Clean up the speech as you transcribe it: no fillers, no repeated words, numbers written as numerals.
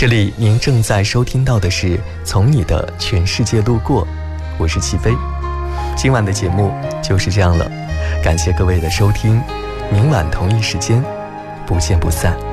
这里您正在收听到的是《从你的全世界路过》，我是齐飞。今晚的节目就是这样了，感谢各位的收听，明晚同一时间不见不散。